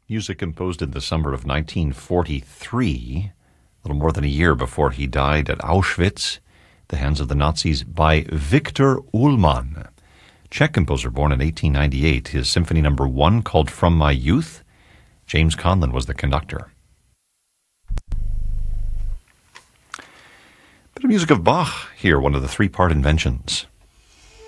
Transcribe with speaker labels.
Speaker 1: Music composed in the summer of 1943, a little more than a year before he died at Auschwitz, the hands of the Nazis, by Viktor Ullmann. Czech composer born in 1898. His Symphony No. 1, called From My Youth. James Conlon was the conductor. Bit of music of Bach here, one of the three-part Inventions.